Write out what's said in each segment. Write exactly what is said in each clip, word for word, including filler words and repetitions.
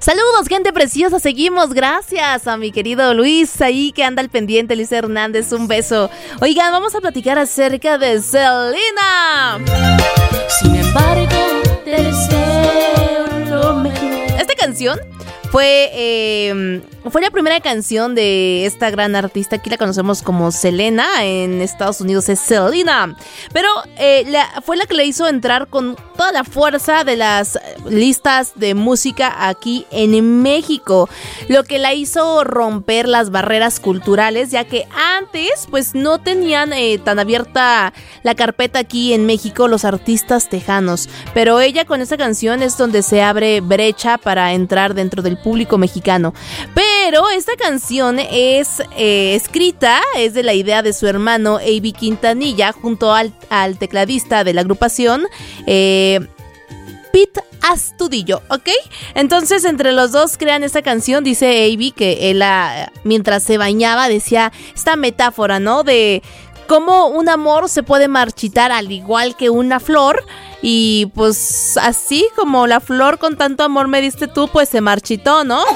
Saludos, gente preciosa, seguimos, gracias a mi querido Luis ahí que anda al pendiente, Luis Hernández, un beso. Oigan, vamos a platicar acerca de Selena. Sin embargo, te deseo lo mejor. Esta canción fue, eh, fue la primera canción de esta gran artista. Aquí la conocemos como Selena, en Estados Unidos es Selena. Pero eh, la, fue la que le hizo entrar con toda la fuerza de las listas de música aquí en México. Lo que la hizo romper las barreras culturales, ya que antes pues no tenían eh, tan abierta la carpeta aquí en México los artistas tejanos. Pero ella con esta canción es donde se abre brecha para entrar dentro del público mexicano. Pero esta canción es eh, escrita, es de la idea de su hermano A B Quintanilla junto al, al tecladista de la agrupación, eh, Pete Astudillo, ¿ok? Entonces entre los dos crean esta canción. Dice A B que él ah, mientras se bañaba decía esta metáfora, ¿no? De cómo un amor se puede marchitar al igual que una flor. Y pues así como la flor con tanto amor me diste tú, pues se marchitó, ¿no?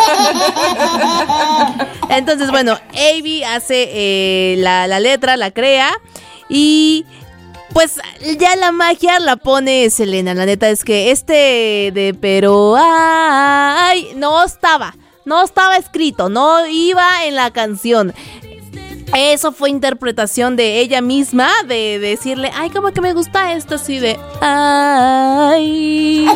Entonces, bueno, A B hace eh, la, la letra, la crea y pues ya la magia la pone Selena. La neta es que este de pero ay, no estaba, no estaba escrito, no iba en la canción. Eso fue interpretación de ella misma, de decirle, ay, como que me gusta esto, así de, ay.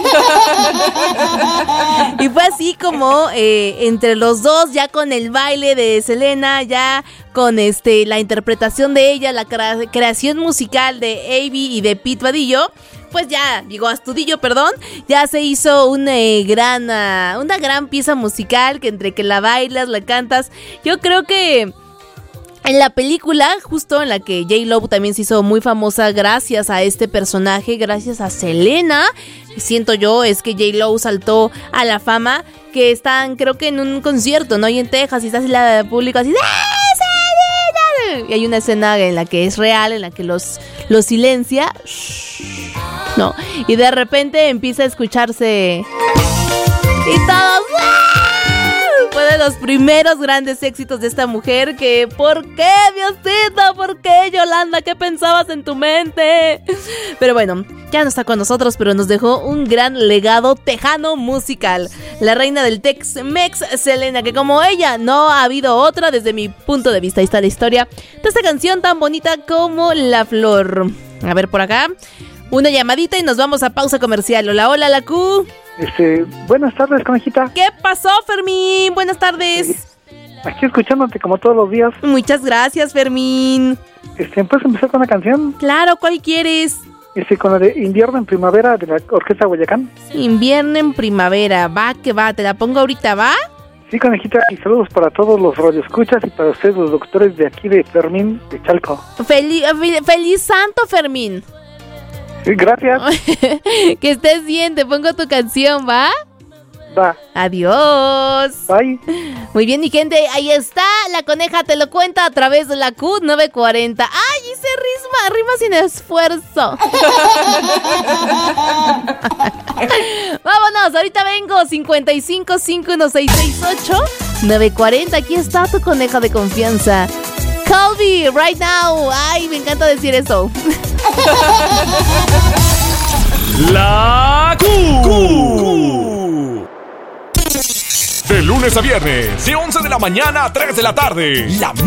Y fue así como eh, entre los dos, ya con el baile de Selena, ya con este la interpretación de ella, la crea- creación musical de A B y de Pete Vadillo, pues ya, digo Astudillo, perdón, ya se hizo una gran, uh, una gran pieza musical que entre que la bailas, la cantas, yo creo que en la película, justo en la que J-Lo también se hizo muy famosa gracias a este personaje, gracias a Selena, siento yo, es que J-Lo saltó a la fama, que están, creo que en un concierto, ¿no? Y en Texas, y está así la público así, ¡ah, Selena! Y hay una escena en la que es real, en la que los, los silencia, ¿no? Y de repente empieza a escucharse y todos, ¡ah! Fue de los primeros grandes éxitos de esta mujer que, ¿por qué, Diosito? ¿Por qué, Yolanda? ¿Qué pensabas en tu mente? Pero bueno, ya no está con nosotros, pero nos dejó un gran legado tejano musical. La reina del Tex-Mex, Selena, que como ella no ha habido otra desde mi punto de vista. Ahí está la historia de esta canción tan bonita como La Flor. A ver por acá, una llamadita y nos vamos a pausa comercial. Hola, hola, la Q. Este, buenas tardes, conejita. ¿Qué pasó, Fermín? Buenas tardes. Aquí escuchándote como todos los días. Muchas gracias, Fermín. Este, ¿puedes empezar con la canción? Claro, ¿cuál quieres? Este, con la de Invierno en Primavera de la Orquesta Guayacán. Invierno en Primavera, va que va, te la pongo ahorita, ¿va? Sí, conejita, y saludos para todos los radioescuchas y para ustedes, los doctores de aquí de Fermín, de Chalco. Feliz, feliz santo, Fermín. Sí, gracias. Que estés bien, te pongo tu canción, ¿va? Va. Adiós. Bye. Muy bien, mi gente, ahí está. La coneja te lo cuenta a través de la Q nueve cuarenta. ¡Ay, hice rima, rima sin esfuerzo! Vámonos, ahorita vengo. cincuenta y cinco, cincuenta y uno, seiscientos sesenta y ocho, nueve cuarenta. Aquí está tu coneja de confianza. Call me right now. Ay, me encanta decir eso. La Q. De lunes a viernes, de once de la mañana a tres de la tarde. La